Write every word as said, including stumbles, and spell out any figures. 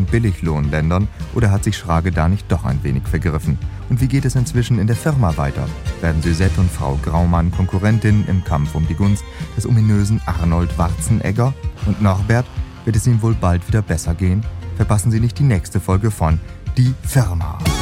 und Billiglohnländern oder hat sich Schrage da nicht doch ein wenig vergriffen? Und wie geht es inzwischen in der Firma weiter? Werden Suzette und Frau Graumann Konkurrentinnen im Kampf um die Gunst des ominösen Arnold Warzenegger? Und Norbert, wird es ihm wohl bald wieder besser gehen? Verpassen Sie nicht die nächste Folge von Die Firma.